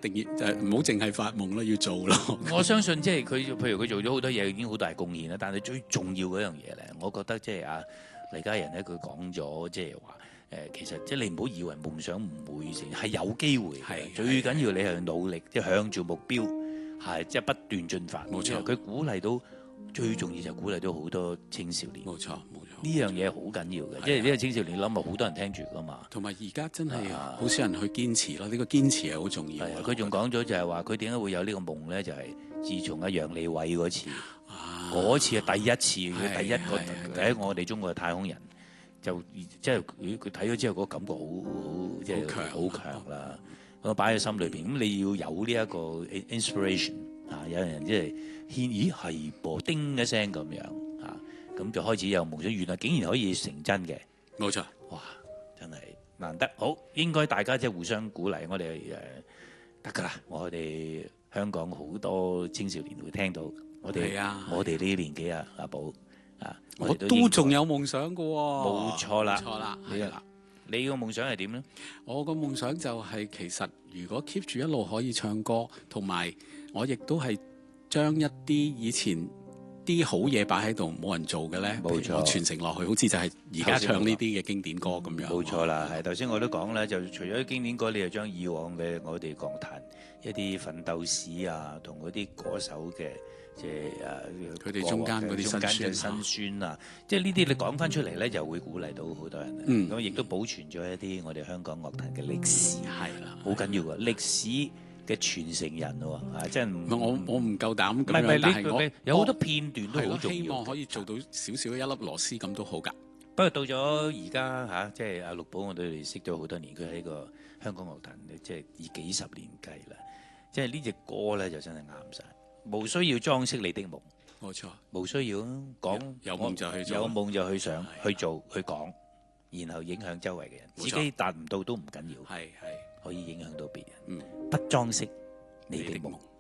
定要唔好淨係發夢咯，要做咯。 我相信即係佢，譬如佢做咗好多嘢，已經好大貢獻啦。但係最重要嗰樣嘢咧，我覺得即係黎家人咧，佢講咗即係話其實即係你唔好以為夢想唔會成，係有機會嘅。最緊要你係努力，即係向住目標，係即係不斷進發。 冇錯， 佢鼓勵到最重要就係鼓勵到好多青少年。 冇錯，冇錯。 呢樣嘢好緊要嘅，即係呢個青少年諗啊，好多人聽住噶嘛。 同埋而家真係好少人去堅持咯，呢個堅持係好重要。 佢仲講咗就係話，佢點解會有呢個夢咧？就係自從楊利偉嗰次，嗰次係第一次，第一個我哋中國嘅太空人，就即係佢睇咗之後，嗰個感覺好即係好強啦。咁擺喺心裏邊，咁你要有呢一個 inspiration 有人即係咦係噃，叮一聲咁樣咁就開始有夢想，原來竟然可以成真嘅。 冇錯， 哇！真係難得，好應該大家即係互相鼓勵，我哋得㗎啦。我哋香港好多青少年會聽到我哋，我哋呢啲年紀阿寶我都仲有夢想㗎喎。 冇錯啦， 冇錯啦， 你個夢想係點咧？ 我個夢想就係其實如果 keep 住一路可以唱歌，同埋我亦都係將一啲以前啲好嘢擺喺度冇人做嘅咧，冇錯，傳承落去，好似就係而家唱呢啲嘅經典歌咁樣。 冇錯啦，係頭先我都講啦，就除咗經典歌，你就將以往嘅我哋樂壇一啲奮鬥史同嗰啲歌手嘅即係佢哋中間嗰啲辛酸啊，即係呢啲你講翻出嚟咧，就會鼓勵到好多人。咁亦都保存咗一啲我哋香港樂壇嘅歷史，係啦，好緊要㗎，歷史嘅傳承人喎，即係我唔夠膽咁樣，但係我有好多片段都好重要， 希望可以做到少少一粒螺絲咁都好㗎。 不過到咗而家即係阿陸寶，我哋識咗好多年，佢喺個香港樂壇即係以幾十年計啦。即係呢隻歌咧就真係啱晒，無需要裝飾你的夢， 冇錯， 無需要講有夢就去做， 有夢就去想去做去講，然後影響周圍嘅人，自己達唔到都唔緊要，係可以影響到別人。不裝飾你的夢。